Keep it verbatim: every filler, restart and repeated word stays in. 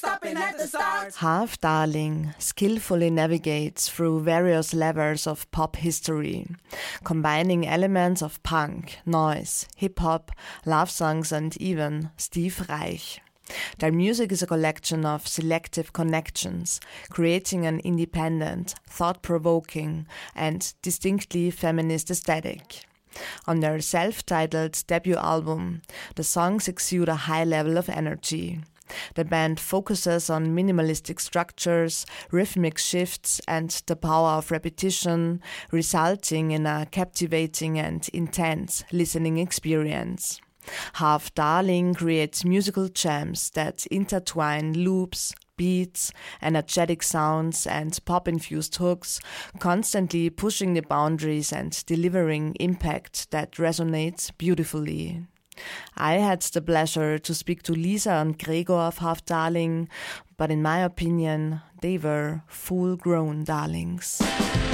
stopping at the start. Half Darling skillfully navigates through various levels of pop history, combining elements of punk, noise, hip-hop, love songs and even Steve Reich. Their music is a collection of selective connections, creating an independent, thought-provoking and distinctly feminist aesthetic. On their self-titled debut album, the songs exude a high level of energy. The band focuses on minimalistic structures, rhythmic shifts, and the power of repetition, resulting in a captivating and intense listening experience. Half Darling creates musical gems that intertwine loops, beats, energetic sounds, and pop-infused hooks, constantly pushing the boundaries and delivering impact that resonates beautifully. I had the pleasure to speak to Lisa and Gregor of Half Darling, but in my opinion, they were full-grown darlings.